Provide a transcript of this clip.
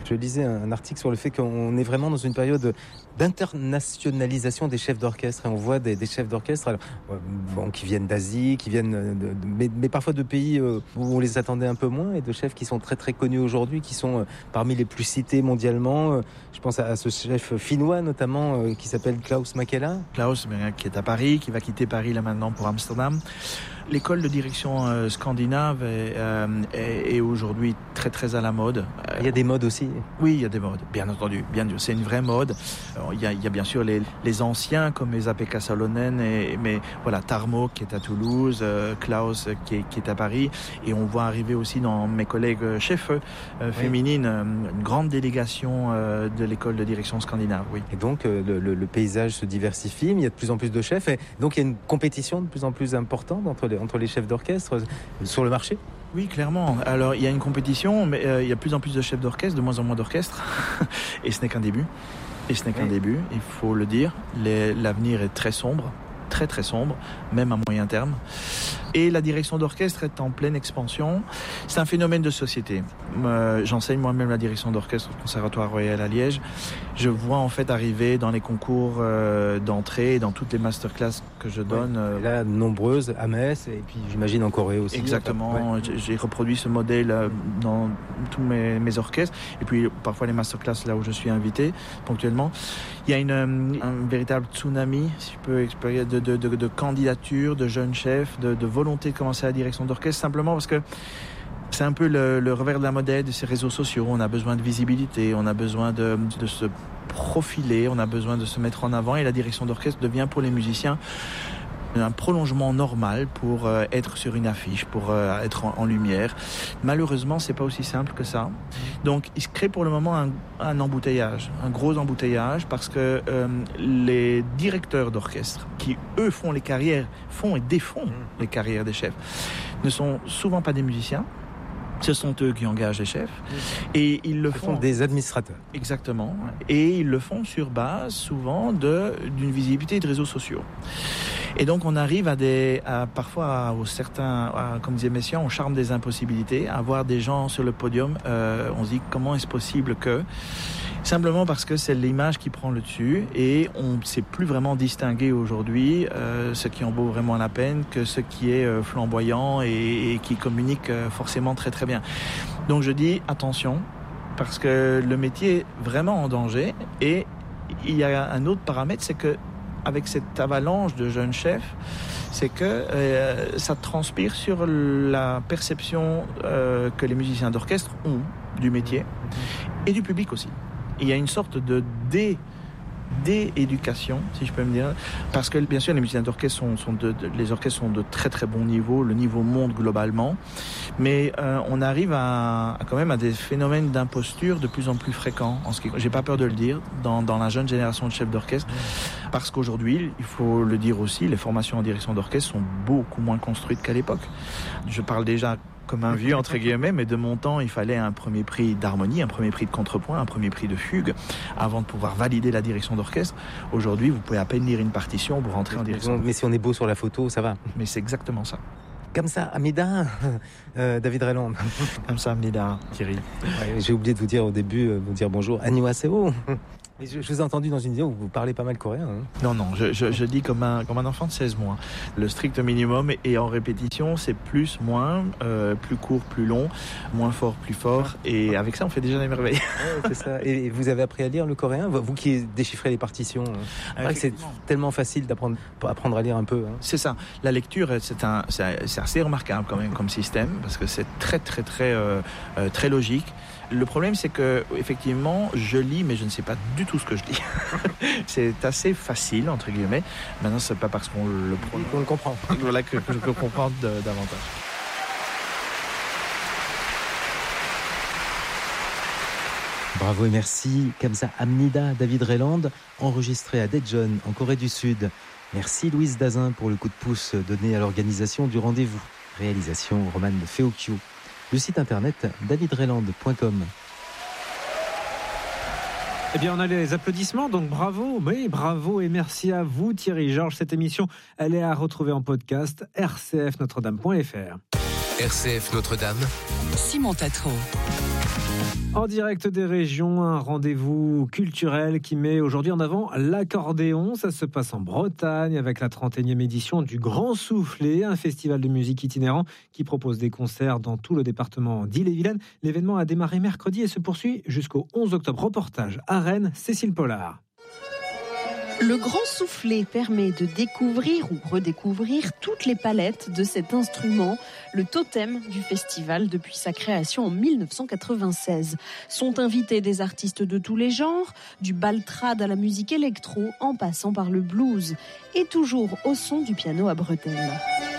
Je lisais un article sur le fait qu'on est vraiment dans une période d'internationalisation des chefs d'orchestre. Et on voit des chefs d'orchestre qui viennent d'Asie, qui viennent mais parfois de pays où on les attendait un peu moins, et de chefs qui sont très très connus aujourd'hui, qui sont parmi les plus cités mondialement. Je pense à ce chef finnois notamment qui s'appelle Klaus Mäkelä. Klaus, qui est à Paris, qui va quitter Paris là maintenant pour Amsterdam. L'école de direction scandinave est aujourd'hui très très à la mode. Il y a des modes aussi. Oui, il y a des modes, bien entendu. C'est une vraie mode. Alors, il y a bien sûr les anciens comme Esa-Pekka Salonen, mais voilà, Tarmo qui est à Toulouse, Klaus qui est à Paris, et on voit arriver aussi dans mes collègues chefs féminines une grande délégation de l'école de direction scandinave. Oui. Et donc le paysage se diversifie, il y a de plus en plus de chefs, et donc il y a une compétition de plus en plus importante entre les chefs d'orchestre sur le marché. Oui, clairement. Alors, il y a une compétition, mais il y a de plus en plus de chefs d'orchestre, de moins en moins d'orchestres. Et ce n'est qu'un début. Il faut le dire. L'avenir est très sombre, très très sombre, même à moyen terme. Et la direction d'orchestre est en pleine expansion. C'est un phénomène de société. J'enseigne moi-même la direction d'orchestre au Conservatoire Royal à Liège. Je vois en fait arriver dans les concours d'entrée, dans toutes les masterclass que je donne. Là, nombreuses à Metz, et puis j'imagine en Corée aussi. Exactement. J'ai reproduit ce modèle dans tous mes orchestres. Et puis parfois les masterclass là où je suis invité ponctuellement. Il y a un véritable tsunami, si je peux expliquer, de candidatures, de jeunes chefs, de volonté de commencer la direction d'orchestre, simplement parce que c'est un peu le revers de la monnaie de ces réseaux sociaux. On a besoin de visibilité, on a besoin de se profiler, on a besoin de se mettre en avant, et la direction d'orchestre devient pour les musiciens un prolongement normal pour être sur une affiche, pour être en lumière. Malheureusement, c'est pas aussi simple que ça. Donc, il se crée pour le moment un embouteillage, un gros embouteillage, parce que les directeurs d'orchestre, qui eux font et défont les carrières des chefs, ne sont souvent pas des musiciens. Ce sont eux qui engagent les chefs, et ils le font des administrateurs. Exactement, et ils le font sur base souvent d'une visibilité de réseaux sociaux. Et donc on arrive parfois comme disait Messiaen, au charme des impossibilités, à voir des gens sur le podium. On se dit comment est-ce possible que, simplement parce que c'est l'image qui prend le dessus, et on ne sait plus vraiment distinguer aujourd'hui ce qui en vaut vraiment la peine que ce qui est flamboyant et qui communique forcément très très bien. Donc je dis attention, parce que le métier est vraiment en danger. Et il y a un autre paramètre, c'est que avec cette avalanche de jeunes chefs, c'est que ça transpire sur la perception que les musiciens d'orchestre ont du métier et du public aussi. Il y a une sorte de d'éducation, si je peux me dire, parce que bien sûr les musiciens d'orchestre les orchestres sont de très très bon niveau, le niveau monte globalement, mais on arrive quand même à des phénomènes d'imposture de plus en plus fréquents, j'ai pas peur de le dire, dans la jeune génération de chefs d'orchestre, parce qu'aujourd'hui, il faut le dire aussi, les formations en direction d'orchestre sont beaucoup moins construites qu'à l'époque. Je parle déjà comme un vieux entre guillemets, mais de mon temps, il fallait un premier prix d'harmonie, un premier prix de contrepoint, un premier prix de fugue avant de pouvoir valider la direction d'orchestre. Aujourd'hui, vous pouvez à peine lire une partition pour rentrer en direction. Mais si on est beau sur la photo, ça va. Mais c'est exactement ça. Kamsa Hamnida, David Reland. Kamsa Hamnida, Thierry. J'ai oublié de vous dire au début, vous dire bonjour. Annyeonghaseyo. Je vous ai entendu dans une vidéo où vous parlez pas mal coréen. Non, je dis comme un enfant de 16 mois. Le strict minimum, et en répétition, c'est plus, moins, plus court, plus long, moins fort, plus fort. Et avec ça, on fait déjà des merveilles. C'est ça. Et vous avez appris à lire le coréen, vous qui déchiffrez les partitions. C'est vrai que c'est tellement facile d'apprendre à lire un peu. C'est ça. La lecture, c'est assez remarquable quand même comme système, parce que c'est très, très, très, très logique. Le problème, c'est que effectivement, je lis, mais je ne sais pas du tout ce que je lis. C'est assez facile, entre guillemets. Maintenant, c'est pas parce qu'on le comprend. Voilà que je peux comprendre davantage. Bravo et merci, Kamsa Hamnida, David Reland, enregistré à Daejeon, en Corée du Sud. Merci Louise Dazin pour le coup de pouce donné à l'organisation du rendez-vous. Réalisation Roman Feocchio. Le site internet davidreland.com. Eh bien, on a les applaudissements, donc bravo, oui, bravo et merci à vous Thierry Georges. Cette émission, elle est à retrouver en podcast rcfnotredame.fr. RCF Notre-Dame. Simon Tatro. En direct des régions, un rendez-vous culturel qui met aujourd'hui en avant l'accordéon. Ça se passe en Bretagne avec la 31e édition du Grand Soufflet, un festival de musique itinérant qui propose des concerts dans tout le département d'Ille-et-Vilaine. L'événement a démarré mercredi et se poursuit jusqu'au 11 octobre. Reportage à Rennes, Cécile Pollard. Le Grand Soufflet permet de découvrir ou redécouvrir toutes les palettes de cet instrument, le totem du festival depuis sa création en 1996. Sont invités des artistes de tous les genres, du baltrade à la musique électro, en passant par le blues, et toujours au son du piano à bretelles.